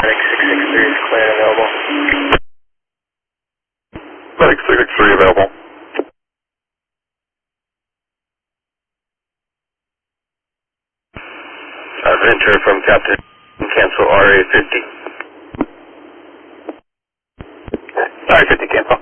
Medic 663 is clear and available. Medic 663 available. Venture from Captain, cancel RA 50. RA 50 cancel.